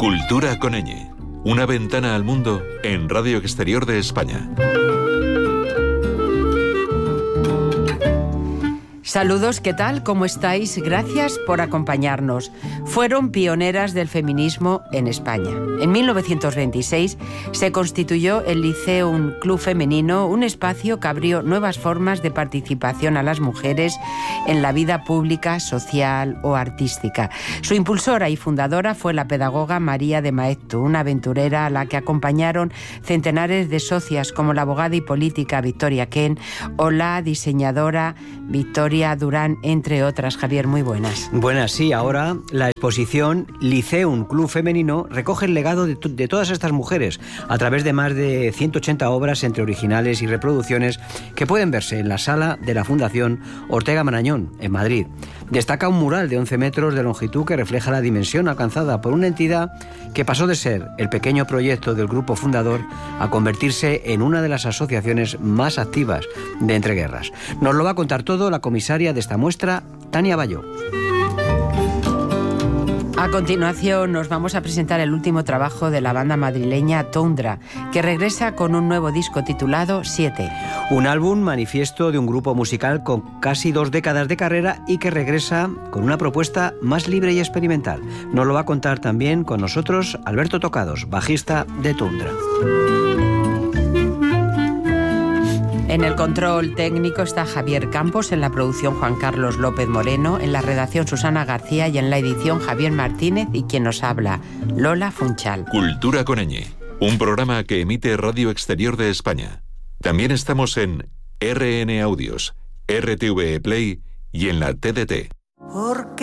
Cultura con ñ. Una ventana al mundo en Radio Exterior de España. Saludos, ¿qué tal? ¿Cómo estáis? Gracias por acompañarnos. Fueron pioneras del feminismo en España. En 1926 se constituyó el Liceum Club Femenino, un espacio que abrió nuevas formas de participación a las mujeres en la vida pública, social o artística. Su impulsora y fundadora fue la pedagoga María de Maeztu, una aventurera a la que acompañaron centenares de socias como la abogada y política Victoria Kent o la diseñadora Victoria Durán, entre otras. Javier, muy buenas. Buenas, sí. Ahora la exposición Liceum Club Femenino recoge el legado de todas estas mujeres a través de más de 180 obras entre originales y reproducciones que pueden verse en la sala de la Fundación Ortega Marañón, en Madrid. Destaca un mural de 11 metros de longitud que refleja la dimensión alcanzada por una entidad que pasó de ser el pequeño proyecto del grupo fundador a convertirse en una de las asociaciones más activas de entreguerras. Nos lo va a contar todo la comisaria de esta muestra, Tania Bayó. A continuación nos vamos a presentar el último trabajo de la banda madrileña Tundra, que regresa con un nuevo disco titulado 7. Un álbum manifiesto de un grupo musical con casi 2 décadas de carrera y que regresa con una propuesta más libre y experimental. Nos lo va a contar también con nosotros Alberto Tocados, bajista de Tundra. En el control técnico está Javier Campos, en la producción Juan Carlos López Moreno, en la redacción Susana García y en la edición Javier Martínez y quien nos habla, Lola Funchal. Cultura con ñ, un programa que emite Radio Exterior de España. También estamos en RN Audios, RTV Play y en la TDT.